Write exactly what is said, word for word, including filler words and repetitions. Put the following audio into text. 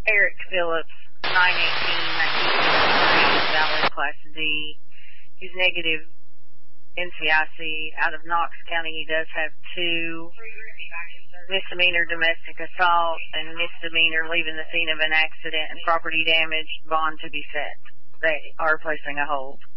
Eric Phillips, nine eighteen, nineteen sixty-three, valid Class D. He's negative N C I C. Out of Knox County, he does have two misdemeanor domestic assault and misdemeanor leaving the scene of an accident and property damage. Bond to be set. They are placing a hold.